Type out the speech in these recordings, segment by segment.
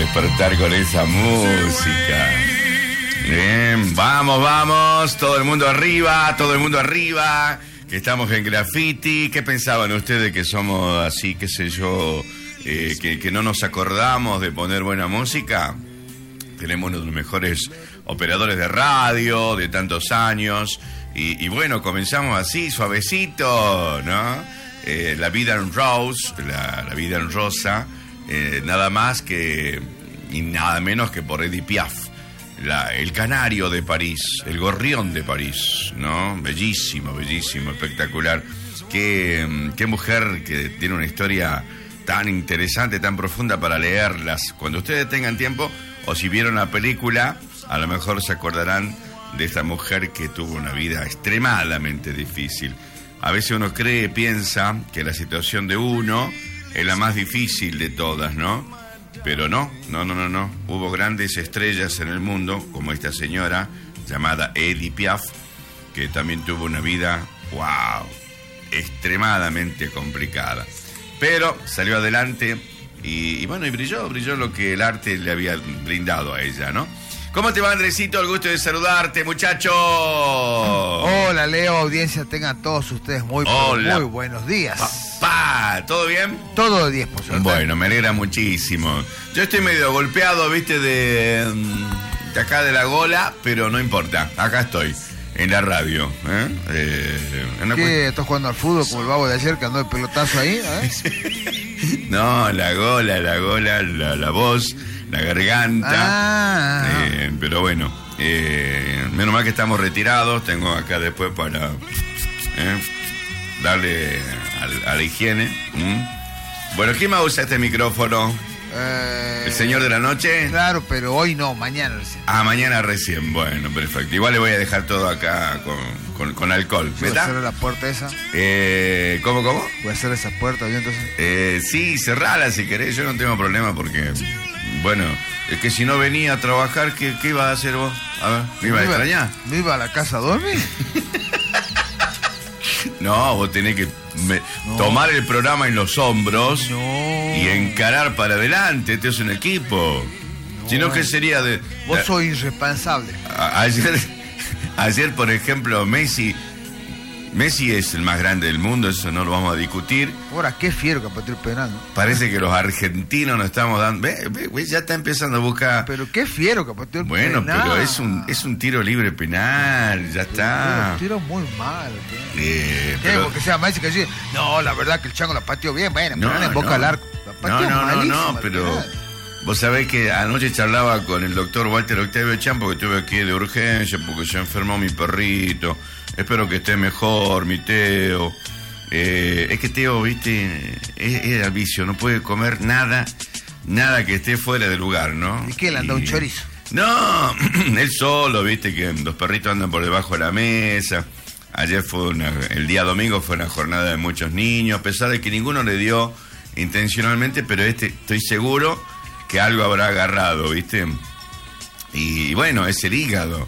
despertar con esa música. Bien, vamos, todo el mundo arriba, que estamos en Graffiti. ¿Qué pensaban ustedes que somos así, qué sé yo, que no nos acordamos de poner buena música? Tenemos uno de los mejores operadores de radio de tantos años y bueno, comenzamos así, suavecito, ¿no? La vida en Rose, la vida en rosa, nada más que y nada menos que por Edith Piaf, el canario de París, el gorrión de París, ¿no? Bellísimo, espectacular. Qué mujer que tiene una historia tan interesante, tan profunda para leerlas. Cuando ustedes tengan tiempo, o si vieron la película, a lo mejor se acordarán de esta mujer que tuvo una vida extremadamente difícil. A veces uno piensa que la situación de uno es la más difícil de todas, ¿no? Pero no. Hubo grandes estrellas en el mundo, como esta señora llamada Edith Piaf, que también tuvo una vida, wow, extremadamente complicada. Pero salió adelante y bueno, y brilló lo que el arte le había brindado a ella, ¿no? ¿Cómo te va, Andresito? El gusto de saludarte, muchacho. Hola, Leo, audiencia, tengan todos ustedes muy buenos días. ¿Todo bien? Todo de 10, por suerte. Bueno, me alegra muchísimo. Yo estoy medio golpeado, viste, de acá de la gola, pero no importa, acá estoy, en la radio. ¿Qué? ¿Estás jugando al fútbol como el babo de ayer que andó de pelotazo ahí? No, la gola, la voz, la garganta. Pero bueno, menos mal que estamos retirados. Tengo acá después para darle a la higiene. Bueno, ¿quién más usa este micrófono? ¿El señor de la noche? Claro, pero hoy no, mañana recién. Mañana recién, bueno, perfecto. Igual le voy a dejar todo acá con alcohol. ¿Puedo cerrar la puerta esa? ¿Cómo? ¿Voy a cerrar esa puerta yo entonces? Sí, cerrala si querés, yo no tengo problema porque, bueno, es que si no venía a trabajar, ¿qué iba a hacer vos? A ver, ¿me iba a extrañar? ¿Me iba a la casa a dormir? No, vos tenés que tomar el programa en los hombros y encarar para adelante. Este es un equipo. Si no, ¿qué sería de...? Vos sos irresponsable. Ayer, por ejemplo, Messi es el más grande del mundo, eso no lo vamos a discutir. Ahora, qué fiero que pateó el penal, ¿no? Parece que los argentinos nos estamos dando... Ve, ya está empezando a buscar... Pero qué fiero que pateó el penal. Bueno, pero es un tiro libre penal, ya está. Un tiro muy mal. Pero... Porque sea Messi que dice, no, la verdad que el chango la pateó bien, bueno, pero no en boca al arco. No, pero... Vos sabés que anoche charlaba con el doctor Walter Octavio Chan porque estuve aquí de urgencia, porque se enfermó mi perrito. Espero que esté mejor, mi Teo. Es que Teo, viste, es el vicio, no puede comer nada que esté fuera de lugar, ¿no? ¿Y qué, le anda un chorizo? No, él solo, viste, que los perritos andan por debajo de la mesa. Ayer el día domingo fue una jornada de muchos niños, a pesar de que ninguno le dio intencionalmente, pero estoy seguro que algo habrá agarrado, ¿viste? Y bueno, es el hígado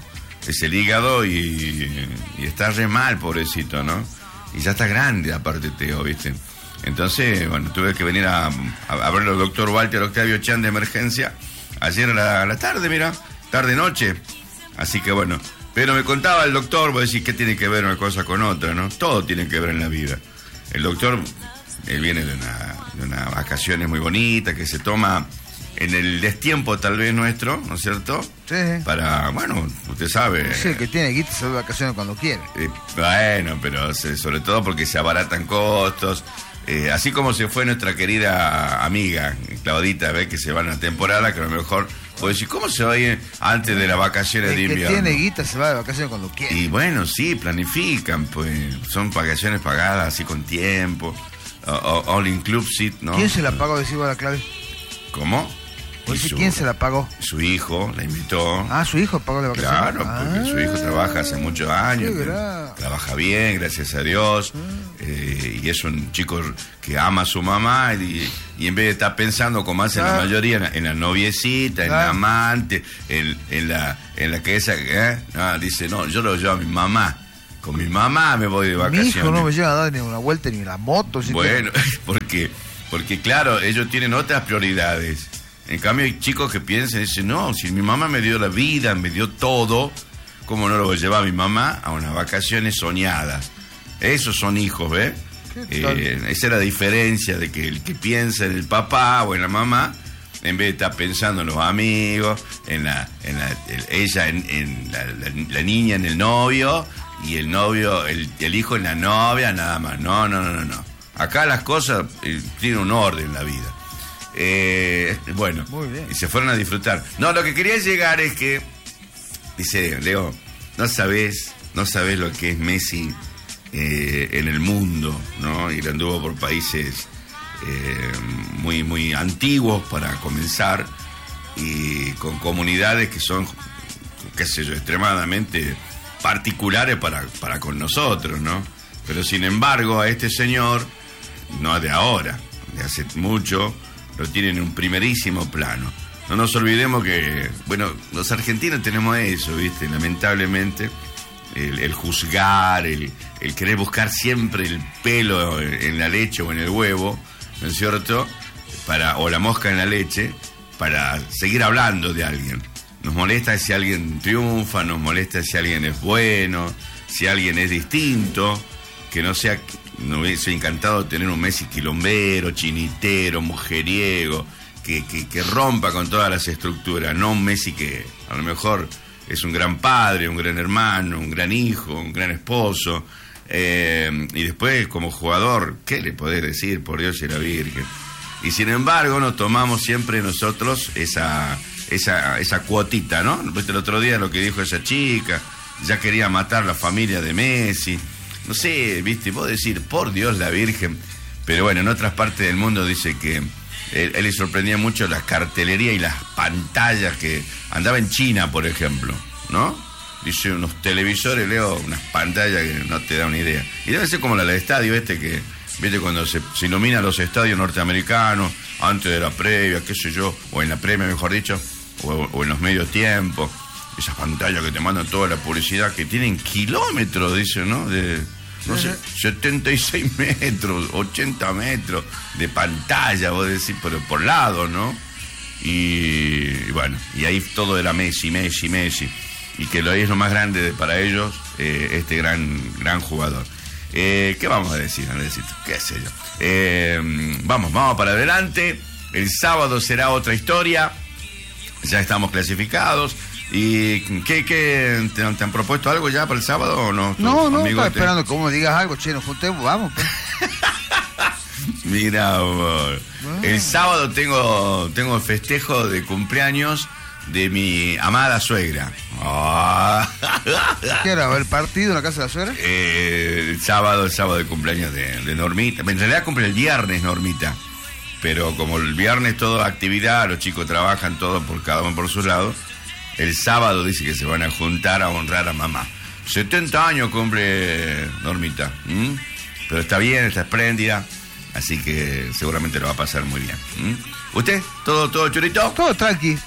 y está re mal, pobrecito, ¿no? Y ya está grande, aparte, Teo, ¿viste? Entonces, bueno, tuve que venir a verlo al doctor Walter Octavio Chan de emergencia ayer a la tarde, mira, tarde-noche. Así que bueno, pero me contaba el doctor, vos decís, ¿qué tiene que ver una cosa con otra, no? Todo tiene que ver en la vida. El doctor, él viene de una vacaciones muy bonita que se toma en el destiempo tal vez nuestro, ¿no es cierto? Sí. Para, bueno, usted sabe... Sí, el que tiene guita se va de vacaciones cuando quiere. Bueno, pero sobre todo porque se abaratan costos. Así como se fue nuestra querida amiga, Claudita, ¿ves? Que se va a una temporada que a lo mejor... Puedo decir, ¿cómo se va a ir antes de las vacaciones de invierno? El que tiene guita se va de vacaciones cuando quiere. Y bueno, sí, planifican, pues. Son vacaciones pagadas así con tiempo. All inclusive, ¿no? ¿Quién se la pagó, decimos la clave? ¿Cómo? ¿Quién se la pagó? Su hijo la invitó. Su hijo pagó la vacaciones. Claro, porque su hijo trabaja hace muchos años. Trabaja bien, gracias a Dios. Y es un chico que ama a su mamá y en vez de estar pensando como hacen la mayoría en la noviecita, en la amante, en la que esa, dice, no, yo lo llevo a mi mamá. Con mi mamá me voy de vacaciones. Mi hijo no me lleva a dar ni una vuelta ni la moto. Bueno, porque claro, ellos tienen otras prioridades. En cambio hay chicos que piensan y dicen, no, si mi mamá me dio la vida, me dio todo, ¿cómo no lo voy a llevar a mi mamá a unas vacaciones soñadas? Esos son hijos, ¿ves? Esa es la diferencia de que el que piensa en el papá o en la mamá, en vez de estar pensando en los amigos, ella en la niña en el novio, y el novio, el hijo en la novia, nada más. No. Acá las cosas tienen un orden en la vida. Bueno, y se fueron a disfrutar. No, lo que quería llegar es que, dice Leo, no sabés lo que es Messi en el mundo, ¿no? Y anduvo por países muy, muy antiguos para comenzar, y con comunidades que son, qué sé yo, extremadamente particulares para con nosotros, ¿no? Pero sin embargo a este señor, no de ahora, de hace mucho, lo tienen en un primerísimo plano. No nos olvidemos que, bueno, los argentinos tenemos eso, ¿viste? Lamentablemente, el juzgar, el querer buscar siempre el pelo en la leche o en el huevo, ¿no es cierto? O la mosca en la leche, para seguir hablando de alguien. Nos molesta si alguien triunfa, nos molesta si alguien es bueno, si alguien es distinto, que no sea... Me hubiese encantado tener un Messi quilombero, chinitero, mujeriego, que rompa con todas las estructuras, no un Messi que a lo mejor es un gran padre, un gran hermano, un gran hijo, un gran esposo, y después como jugador, ¿qué le podés decir? Por Dios y la Virgen. Y sin embargo nos tomamos siempre nosotros esa cuotita, ¿no? ¿Viste el otro día lo que dijo esa chica? Ya quería matar la familia de Messi. No sé, viste, puedo decir, por Dios la Virgen. Pero bueno, en otras partes del mundo dice que él le sorprendía mucho la cartelería y las pantallas que andaba en China, por ejemplo, ¿no? Dice, unos televisores, Leo, unas pantallas que no te da una idea. Y debe ser como la del estadio que, viste, cuando se ilumina los estadios norteamericanos, antes de la previa, qué sé yo, o en la previa, mejor dicho, o en los medios tiempos. Esas pantallas que te mandan toda la publicidad, que tienen kilómetros, dice, ¿no? No sé, 76 metros, 80 metros de pantalla, vos decís, pero por lado, ¿no? Y bueno, y ahí todo era Messi. Y que lo es lo más grande para ellos, este gran jugador. ¿Qué vamos a decir, Andresito? ¿Qué sé yo? Vamos para adelante. El sábado será otra historia. Ya estamos clasificados. ¿Y qué te han propuesto algo ya para el sábado o no? No, estaba esperando que vos me digas algo, che, nos juntemos, vamos. Pues. Mira, amor. El sábado tengo festejo de cumpleaños de mi amada suegra. ¿Qué era? ¿El partido en la casa de la suegra? El sábado de cumpleaños de Normita. En realidad cumple el viernes, Normita. Pero como el viernes todo actividad, los chicos trabajan todos por cada uno por su lado. El sábado dice que se van a juntar a honrar a mamá. 70 años cumple Normita. Pero está bien, está espléndida. Así que seguramente lo va a pasar muy bien. ¿Usted? ¿Todo churito? Todo tranqui.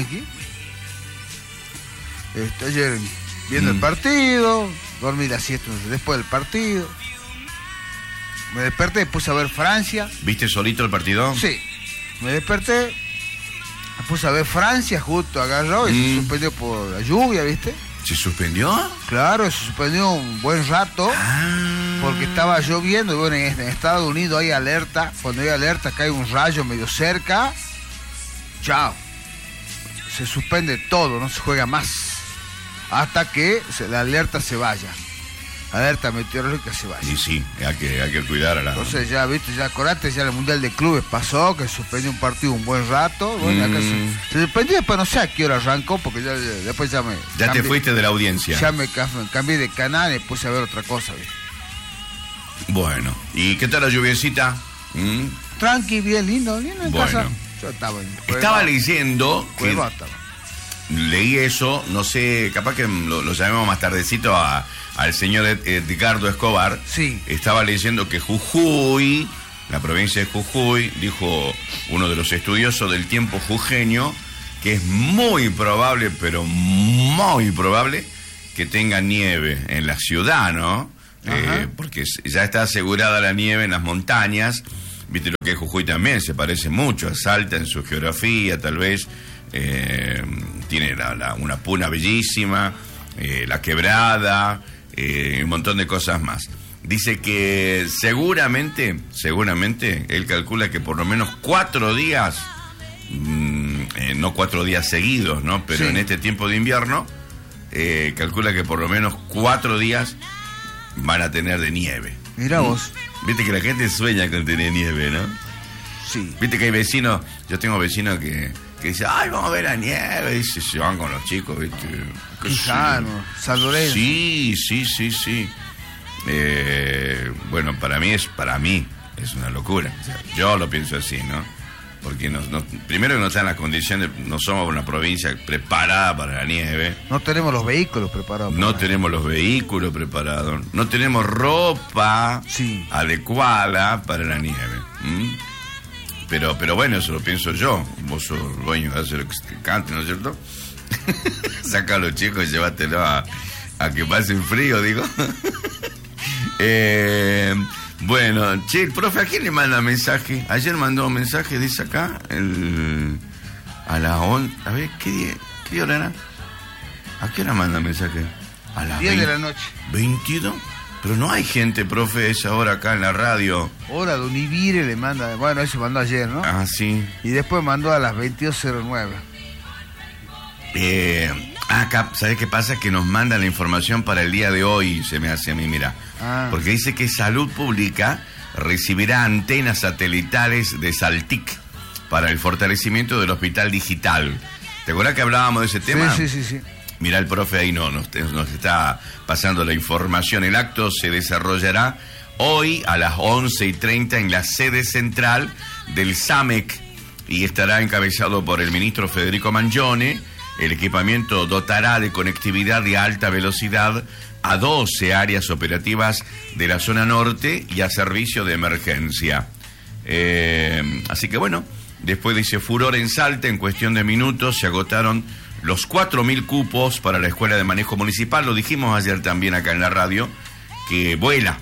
Ayer viendo el partido, dormí la siesta después del partido. Me desperté, puse a ver Francia. ¿Viste solito el partido? Sí. Me desperté, me puse a ver Francia, justo agarró y se suspendió por la lluvia, ¿viste? ¿Se suspendió? Claro, se suspendió un buen rato porque estaba lloviendo. Y bueno, en Estados Unidos hay alerta. Cuando hay alerta cae un rayo medio cerca, chao. Se suspende todo, no se juega más. Hasta que la alerta se vaya. Alerta meteorológica se vaya. Y sí, hay que cuidar a la... Entonces ya, viste, ya acordate, ya el Mundial de Clubes pasó, que suspendió un partido un buen rato. Bueno, acá se suspendió, después no sé a qué hora arrancó, porque después ya me... Ya cambié, te fuiste de la audiencia. Ya me cambié de canal y puse a ver otra cosa, ¿viste? Bueno, ¿y qué tal la lluviecita? Tranqui, bien lindo en bueno. casa. Yo estaba leyendo que... Leí eso, no sé, capaz que lo llamemos más tardecito al señor Edgardo Escobar. Sí. Estaba leyendo que Jujuy, la provincia de Jujuy, dijo uno de los estudiosos del tiempo jujeño, que es muy probable, pero muy probable, que tenga nieve en la ciudad, ¿no? Porque ya está asegurada la nieve en las montañas. Viste lo que es Jujuy también, se parece mucho a Salta en su geografía, tal vez. Tiene una puna bellísima, la quebrada, un montón de cosas más. Dice que seguramente, él calcula que por lo menos 4 días, no 4 días seguidos, ¿no? Pero sí, en este tiempo de invierno, calcula que por lo menos 4 días van a tener de nieve. Mira vos. Viste que la gente sueña con tener nieve, ¿no? Sí. Viste que hay vecinos, yo tengo vecinos que dicen, ay, vamos a ver la nieve, y se van con los chicos, viste. Quijano, San Lorenzo. Sí. Bueno, para mí es una locura. O sea, yo lo pienso así, ¿no? Porque primero que no están las condiciones, no somos una provincia preparada para la nieve. No tenemos los vehículos preparados. No tenemos los vehículos preparados. No tenemos ropa adecuada para la nieve. Pero bueno, eso lo pienso yo. Vos sos el dueño de hacer lo que te cante, ¿no es cierto? Saca a los chicos y llévatelo a que pasen frío, digo. Bueno, che, el profe, ¿a quién le manda mensaje? Ayer mandó un mensaje, dice acá, a las 11, a ver, ¿qué hora era? ¿A qué hora manda mensaje? A las 10 de la noche. 22. Pero no hay gente, profe, esa hora acá en la radio. Hora de Univire le manda, bueno, eso mandó ayer, ¿no? Ah, sí. Y después mandó a las 22:09. Acá, ¿sabes qué pasa? Que nos mandan la información para el día de hoy, se me hace a mí, mira. Porque dice que Salud Pública recibirá antenas satelitales de Saltic para el fortalecimiento del hospital digital. ¿Te acuerdas que hablábamos de ese tema? Sí. Mira, el profe ahí nos está pasando la información. El acto se desarrollará hoy a las 11:30 en la sede central del SAMEC y estará encabezado por el ministro Federico Mangione. El equipamiento dotará de conectividad de alta velocidad a 12 áreas operativas de la zona norte y a servicio de emergencia. Así que bueno, después dice furor en Salta, en cuestión de minutos se agotaron los 4.000 cupos para la Escuela de Manejo Municipal. Lo dijimos ayer también acá en la radio, que vuela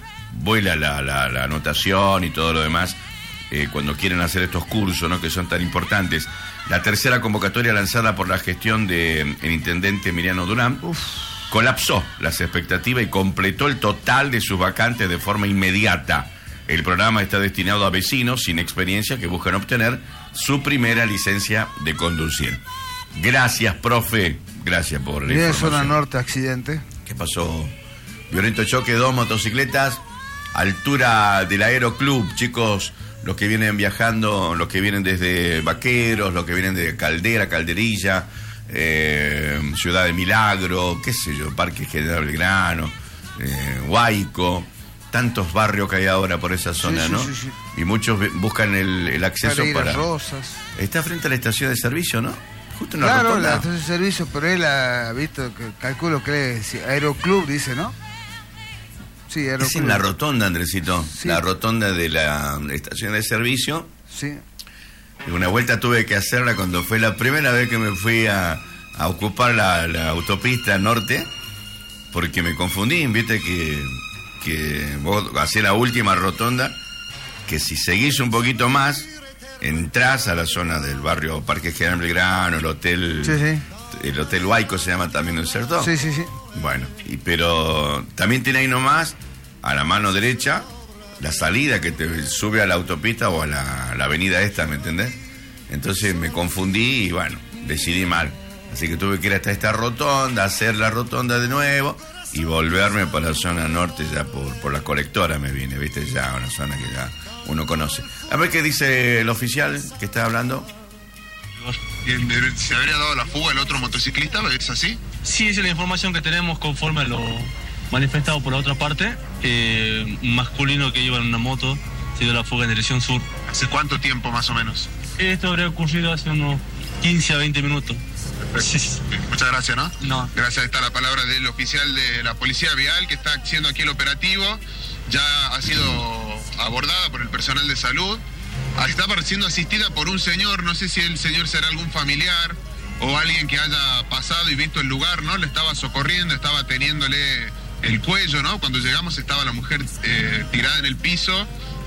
la anotación y todo lo demás cuando quieren hacer estos cursos, ¿no?, que son tan importantes. La tercera convocatoria lanzada por la gestión del intendente Emiliano Durán colapsó las expectativas y completó el total de sus vacantes de forma inmediata. El programa está destinado a vecinos sin experiencia que buscan obtener su primera licencia de conducir. Gracias, profe. Gracias por la información. Zona norte, accidente. ¿Qué pasó? Violento choque, 2 motocicletas, altura del Aeroclub, chicos. Los que vienen viajando, los que vienen desde Vaqueros, los que vienen de Caldera, Calderilla, Ciudad de Milagro, qué sé yo, Parque General Belgrano, Huayco, tantos barrios que hay ahora por esa zona, ¿no? Sí. Y muchos buscan el acceso para... Rosas. Está frente a la estación de servicio, ¿no? Justo en la rotonda. rotonda. La estación de servicio, pero él ha visto, calculo que es Aeroclub, dice, ¿no? Sí, es en la rotonda, Andresito. Sí. La rotonda de la estación de servicio. Sí. Y una vuelta tuve que hacerla cuando fue la primera vez que me fui a ocupar la autopista norte, porque me confundí, viste que vos hacés la última rotonda, que si seguís un poquito más, entrás a la zona del barrio Parque General Belgrano, el hotel... Sí. El Hotel Huayco se llama también, ¿no es cierto? Sí. Bueno, pero también tiene ahí nomás, a la mano derecha, la salida que te sube a la autopista o a la avenida esta, ¿me entendés? Entonces me confundí y bueno, decidí mal. Así que tuve que ir hasta esta rotonda, hacer la rotonda de nuevo y volverme para la zona norte, ya por la colectora me vine, ¿viste? Ya una zona que ya uno conoce. A ver qué dice el oficial que está hablando. ¿Se habría dado la fuga el otro motociclista? ¿Es así? Sí, esa es la información que tenemos conforme a lo manifestado por la otra parte. Un masculino que iba en una moto se dio la fuga en dirección sur. ¿Hace cuánto tiempo más o menos? Esto habría ocurrido hace unos 15 a 20 minutos. Sí. Muchas gracias, ¿no? No. Gracias, está la palabra del oficial de la Policía Vial que está haciendo aquí el operativo. Ya ha sido abordada por el personal de salud. Estaba siendo asistida por un señor, no sé si el señor será algún familiar o alguien que haya pasado y visto el lugar, ¿no? Le estaba socorriendo, estaba teniéndole el cuello, ¿no? Cuando llegamos estaba la mujer tirada en el piso y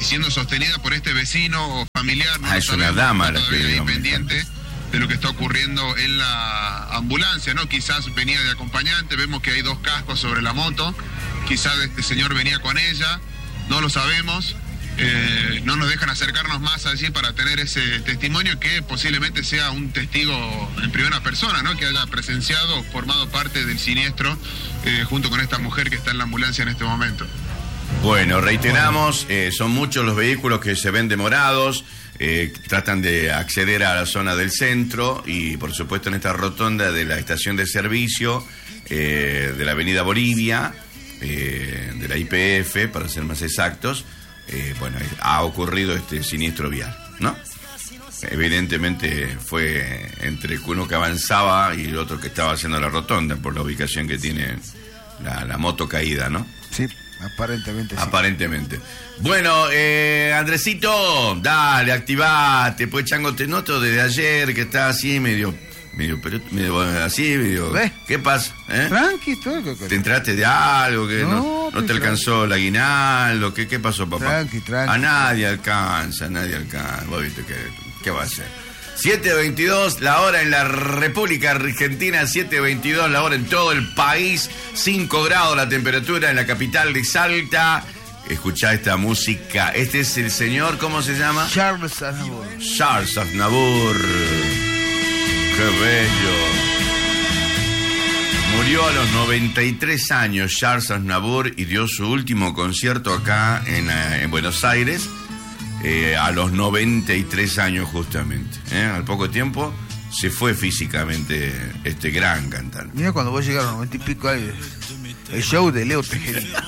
y siendo sostenida por este vecino o familiar. No es una dama la que todavía pendiente de lo que está ocurriendo en la ambulancia, ¿no? Quizás venía de acompañante, vemos que hay 2 cascos sobre la moto, quizás este señor venía con ella, no lo sabemos. No nos dejan acercarnos más allí para tener ese testimonio que posiblemente sea un testigo en primera persona, ¿no? Que haya presenciado o formado parte del siniestro junto con esta mujer que está en la ambulancia en este momento. Bueno, reiteramos, son muchos los vehículos que se ven demorados, tratan de acceder a la zona del centro y por supuesto en esta rotonda de la estación de servicio de la avenida Bolivia, de la YPF, para ser más exactos. Bueno, ha ocurrido este siniestro vial, ¿no? Evidentemente fue entre uno que avanzaba y el otro que estaba haciendo la rotonda por la ubicación que tiene la moto caída, ¿no? Sí, aparentemente sí. Aparentemente. Bueno, Andresito, dale, activate, pues Chango, te noto desde ayer que está así medio así, medio... ¿Ves? ¿Qué pasa? Tranqui, todo. ¿Te entraste de algo? Que No, no te alcanzó el aguinaldo? ¿Qué pasó, papá? Tranqui. A nadie alcanza. Vos viste ¿qué va a hacer? 7:22 la hora en la República Argentina, 7:22 la hora en todo el país, 5 grados la temperatura en la capital de Salta. Escuchá esta música. Este es el señor, ¿cómo se llama? Charles Aznavour. Charles Aznavour. ¡Qué bello! Murió a los 93 años Charles Aznavour y dio su último concierto acá en Buenos Aires a los 93 años justamente. Al poco tiempo se fue físicamente este gran cantante. Mira cuando vos llegaron a los 90 y pico años, el show de Leo Tejerina.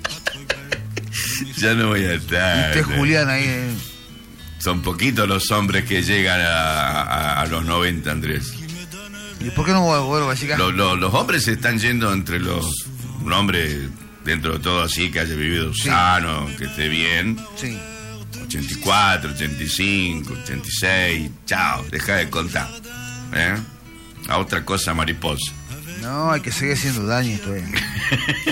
Ya no voy a estar. Viste Julián ahí. Son poquitos los hombres que llegan a los 90, Andrés. ¿Y por qué no vuelvo a llegar? Los hombres se están yendo entre un hombre dentro de todo así que haya vivido sano, que esté bien. Sí. 84, 85, 86, chao, deja de contar. A otra cosa mariposa. No, hay que seguir haciendo daño todavía.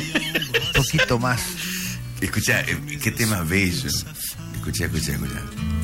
Un poquito más. Escucha, qué tema bello. Escucha.